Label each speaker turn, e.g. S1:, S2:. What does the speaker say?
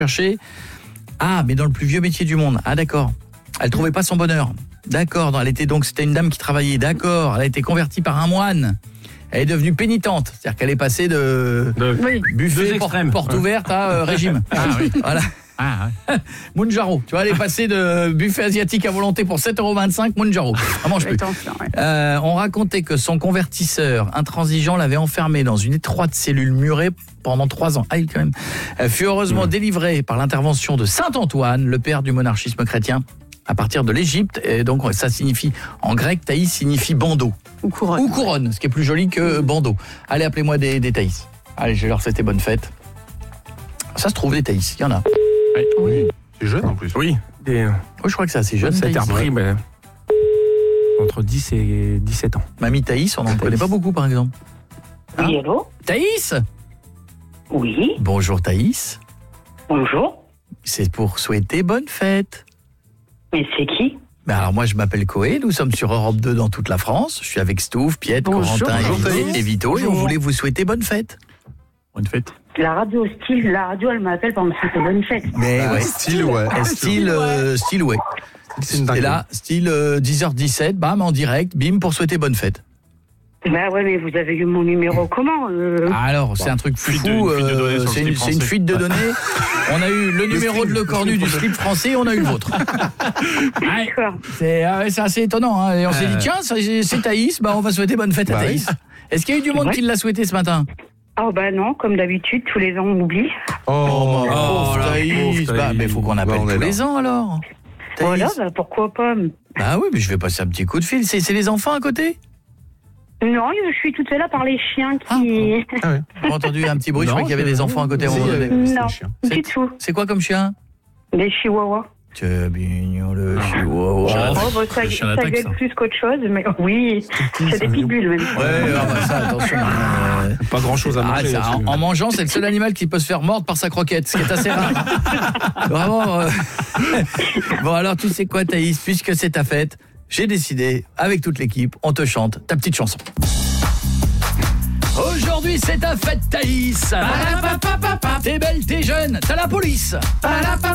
S1: chercher. Ah, mais dans le plus vieux métier du monde. Ah, d'accord. Elle trouvait pas son bonheur. D'accord. C'était une dame qui travaillait. D'accord. Elle a été convertie par un moine. Elle est devenue pénitente. C'est-à-dire qu'elle est passée de buffet porte ouverte à régime.
S2: Ah oui.
S1: Voilà. Mounjaro, tu vois, elle est passée de buffet asiatique à volonté pour 7,25 €, Mounjaro. On mange plus. On racontait que son convertisseur intransigeant l'avait enfermée dans une étroite cellule murée pendant 3 ans. Quand même. Elle fut heureusement délivrée par l'intervention de Saint Antoine, le père du monarchisme chrétien, à partir de l'Égypte. Et donc ça signifie, en grec, Thaïs signifie bandeau. Ou couronne, ce qui est plus joli que bandeau. Allez, appelez-moi des Thaïs. Allez, je vais leur souhaiter bonne fête. Ça se trouve, des Thaïs, il y en a.
S3: Oui. C'est jeune en plus.
S2: Oui.
S1: Oui, je crois que c'est assez jeune.
S2: Ça a été repris entre 10 et 17 ans.
S1: Mamie Thaïs, on n'en connaît pas beaucoup par exemple.
S4: Oui, allô ?
S1: Thaïs ?
S4: Oui.
S1: Bonjour Thaïs.
S4: Bonjour.
S1: C'est pour souhaiter bonne fête.
S4: Mais c'est qui ?
S1: Alors moi je m'appelle Coé, nous sommes sur Europe 2 dans toute la France. Je suis avec Stouff, Piette, Corentin et Vito. Et on voulait vous souhaiter bonne fête.
S2: Bonne fête.
S4: La radio elle m'appelle pour me souhaiter bonne fête.
S1: Mais
S3: Style, ouais.
S1: Style, ouais. Et là, style 10h17, bam, en direct, bim, pour souhaiter bonne fête.
S4: Bah ouais, mais vous avez eu mon numéro comment
S1: Alors, c'est un truc fou, c'est une fuite de données. On a eu le numéro de Le Cornu du slip français, on a eu le vôtre. C'est assez étonnant, hein. Et on s'est dit, tiens, c'est Thaïs, on va souhaiter bonne fête à Thaïs. Est-ce qu'il y a eu du monde qui l'a souhaité ce matin ?
S4: Oh bah non, comme d'habitude, tous les ans on oublie.
S1: Thaïs, mais faut qu'on appelle tous les ans alors.
S4: Voilà, pourquoi pas.
S1: Ah oui, mais je vais passer un petit coup de fil. C'est les enfants à côté ?
S4: Non, je suis toute seule là par les chiens qui...
S1: J'ai entendu un petit bruit, je crois qu'il y avait des enfants à côté.
S4: Non, du tout.
S1: C'est quoi comme chien ?
S4: Des chihuahuas.
S1: C'est mignon le chihuahua.
S4: Ça gueule plus qu'autre chose, mais oui, c'est des pitbulls même.
S1: Ça, attention.
S2: Pas grand-chose à manger.
S1: En mangeant, c'est le seul animal qui peut se faire mordre par sa croquette, ce qui est assez rare. Vraiment. Bon, alors, tu sais quoi, Thaïs, puisque c'est ta fête, j'ai décidé, avec toute l'équipe, on te chante ta petite chanson. Aujourd'hui, c'est ta fête, Thaïs. T'es belle, t'es jeune, t'as la police.